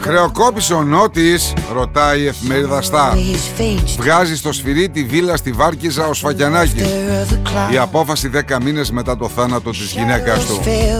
Χρεοκόπησε ο Νότης, ρωτάει η εφημερίδα Star. Βγάζει στο σφυρί τη βίλα στη Βάρκιζα ο Σφακιανάκης. Η απόφαση 10 μήνες μετά το θάνατο της γυναίκας του.